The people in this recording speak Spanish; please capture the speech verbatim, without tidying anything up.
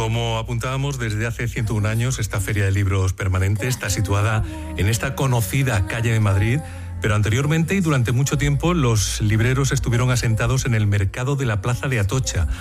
Como apuntábamos, desde hace ciento un años esta Feria de Libros Permanente está situada en esta conocida calle de Madrid, pero anteriormente y durante mucho tiempo los libreros estuvieron asentados en el mercado de la Plaza de Atocha,